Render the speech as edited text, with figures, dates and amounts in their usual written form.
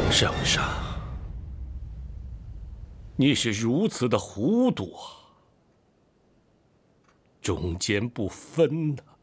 圣上，你是如此的糊涂啊，中间不分呐。